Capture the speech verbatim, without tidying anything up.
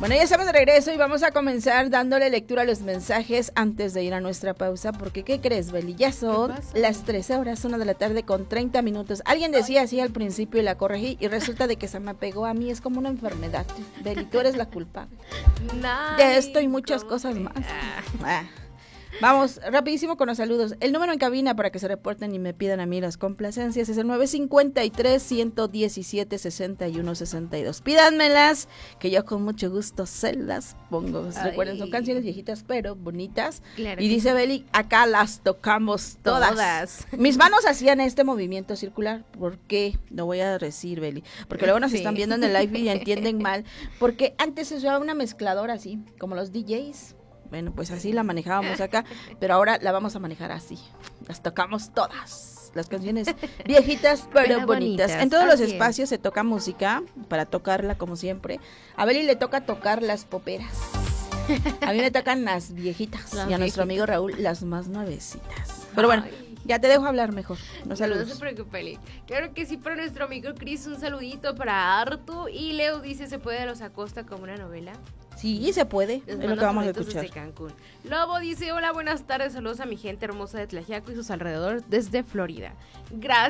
Bueno, ya estamos de regreso y vamos a comenzar dándole lectura a los mensajes antes de ir a nuestra pausa, porque ¿qué crees, Beli? Ya son las trece horas, una de la tarde con treinta minutos. Alguien decía así al principio y la corregí y resulta de que se me pegó a mí, es como una enfermedad. Beli, tú eres la culpable de esto y muchas cosas más. Ah. Vamos, rapidísimo con los saludos. El número en cabina para que se reporten y me pidan a mí las complacencias es el nueve cinco tres, uno uno siete, seis uno seis dos. Pídanmelas, que yo con mucho gusto se las pongo. Recuerden, son canciones viejitas pero bonitas. Claro, y dice sí. Beli, acá las tocamos todas. todas. Mis manos hacían este movimiento circular. ¿Por qué? No voy a decir, Beli. Porque luego nos sí. están viendo en el live y entienden mal. Porque antes se usaba una mezcladora así, como los D Js. Bueno, pues así la manejábamos acá, pero ahora la vamos a manejar así. Las tocamos todas, las canciones viejitas pero, pero bonitas. bonitas. En todos así los espacios es. Se toca música para tocarla como siempre. A Beli le toca tocar las poperas. A mí me tocan las viejitas las y a nuestro amigo Raúl las más nuevecitas. Pero bueno, Ay. ya te dejo hablar mejor. No, saludos. No se preocupe, Beli. Claro que sí, para nuestro amigo Chris un saludito para Artu. Y Leo dice, ¿se puede los acosta como una novela? Sí, se puede, es lo que vamos a escuchar. Desde Cancún. Lobo dice, hola, buenas tardes, saludos a mi gente hermosa de Tlaxiaco y sus alrededores desde Florida. Gracias.